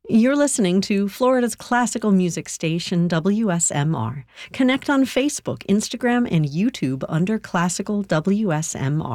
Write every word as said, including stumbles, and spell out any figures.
You're listening to Florida's classical music station, W S M R. Connect on Facebook, Instagram, and YouTube under Classical W S M R.